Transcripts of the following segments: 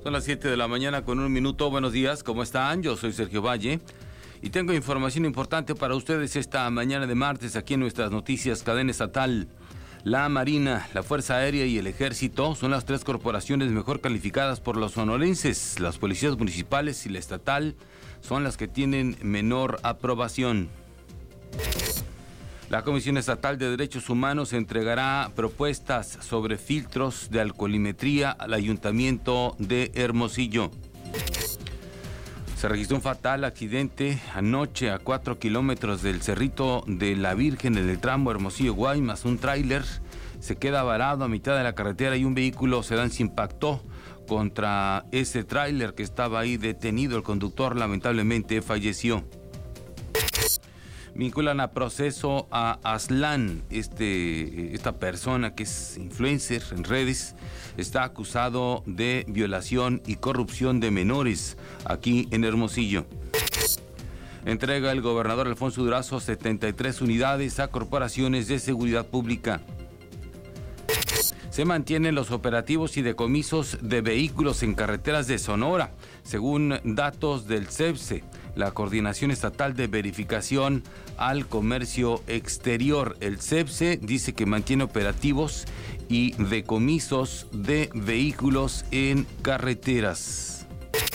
Son las 7 de la mañana con 1 minuto. Buenos días, ¿cómo están? Yo soy Sergio Valle y tengo información importante para ustedes esta mañana de martes aquí en nuestras noticias cadena estatal. La Marina, la Fuerza Aérea y el Ejército son las tres corporaciones mejor calificadas por los sonorenses. Las policías municipales y la estatal son las que tienen menor aprobación. La Comisión Estatal de Derechos Humanos entregará propuestas sobre filtros de alcoholimetría al Ayuntamiento de Hermosillo. Se registró un fatal accidente anoche a 4 kilómetros del Cerrito de la Virgen en el tramo Hermosillo-Guaymas. Un tráiler se queda varado a mitad de la carretera y un vehículo sedán se impactó contra ese tráiler que estaba ahí detenido. El conductor lamentablemente falleció. Vinculan a proceso a Aslan, esta persona que es influencer en redes, está acusado de violación y corrupción de menores aquí en Hermosillo. Entrega el gobernador Alfonso Durazo 73 unidades a corporaciones de seguridad pública. Se mantienen los operativos y decomisos de vehículos en carreteras de Sonora, según datos del CEPSE, la Coordinación Estatal de Verificación al Comercio Exterior. El CEPSE dice que mantiene operativos y decomisos de vehículos en carreteras.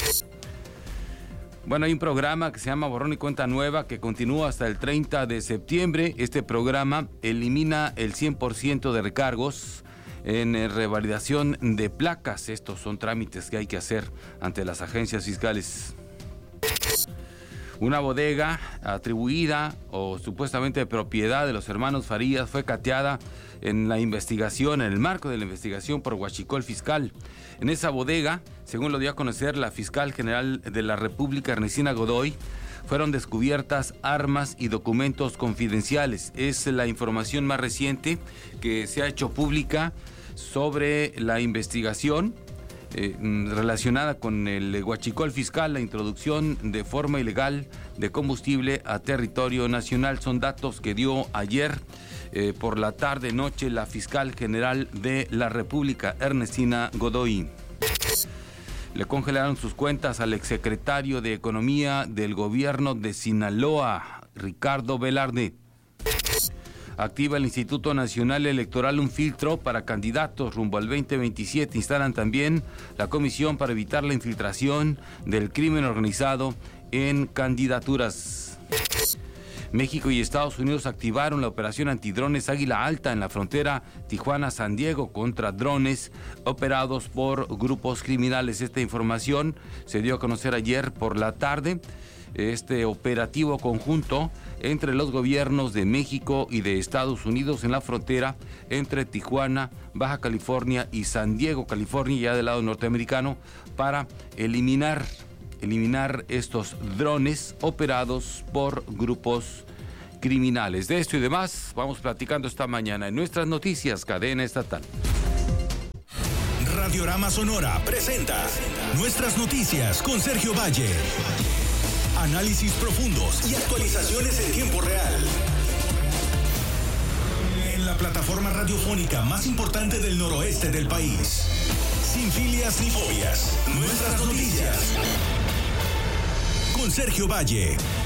Bueno, hay un programa que se llama Borrón y Cuenta Nueva que continúa hasta el 30 de septiembre. Este programa elimina el 100% de recargos en revalidación de placas. Estos son trámites que hay que hacer ante las agencias fiscales. Una bodega atribuida o supuestamente de propiedad de los hermanos Farías fue cateada en la investigación, en el marco de la investigación por Huachicol Fiscal. En esa bodega, según lo dio a conocer la fiscal general de la República, Ernestina Godoy, fueron descubiertas armas y documentos confidenciales. Es la información más reciente que se ha hecho pública sobre la investigación relacionada con el Huachicol Fiscal, la introducción de forma ilegal de combustible a territorio nacional. Son datos que dio ayer por la tarde-noche la fiscal general de la República, Ernestina Godoy. Le congelaron sus cuentas al exsecretario de Economía del gobierno de Sinaloa, Ricardo Velarde. Activa el Instituto Nacional Electoral un filtro para candidatos rumbo al 2027. Instalan también la comisión para evitar la infiltración del crimen organizado en candidaturas. México y Estados Unidos activaron la operación antidrones Águila Alta en la frontera Tijuana-San Diego contra drones operados por grupos criminales. Esta información se dio a conocer ayer por la tarde. Este operativo conjunto entre los gobiernos de México y de Estados Unidos en la frontera entre Tijuana, Baja California y San Diego, California, ya del lado norteamericano, para eliminar estos drones operados por grupos criminales. De esto y demás vamos platicando esta mañana en nuestras noticias cadena estatal. Radiorama Sonora presenta Nuestras Noticias con Sergio Valle. Análisis profundos y actualizaciones en tiempo real. En la plataforma radiofónica más importante del noroeste del país. Sin filias ni fobias. Nuestras Noticias. Con Sergio Valle.